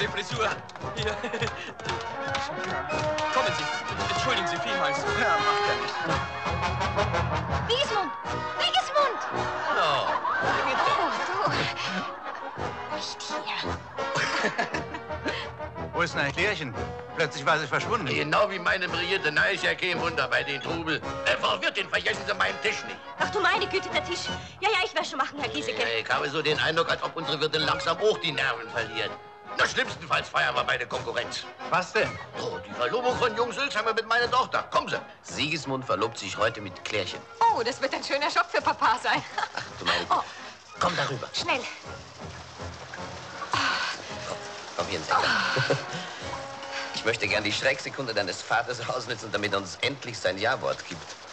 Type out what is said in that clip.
Ihre Frisur. Hier. Kommen Sie. Entschuldigen Sie vielmals. Ja, macht ja nichts. Sigismund! Sigismund! Oh. Oh, du. Nicht hier. Wo ist denn ein Klärchen? Plötzlich war sie verschwunden. Genau wie meine brillierte Neiche, kein Wunder bei den Trubel. Verwirrt, den vergessen Sie meinen Tisch nicht. Ach du meine Güte, der Tisch. Ja, ich werde schon machen, Herr Giesecke. Ja, ich habe so den Eindruck, als ob unsere Wirtin langsam auch die Nerven verliert. Na, schlimmstenfalls feiern wir beide Konkurrenz. Was denn? Oh, die Verlobung von Jung Sülsheimer mit meiner Tochter. Kommen Sie. Sigismund verlobt sich heute mit Klärchen. Oh, das wird ein schöner Schock für Papa sein. Ach, du meine Güte. Komm darüber. Schnell. Komm hier ins Eck. Ich möchte gern die Schrecksekunde deines Vaters ausnutzen, damit er uns endlich sein Ja-Wort gibt.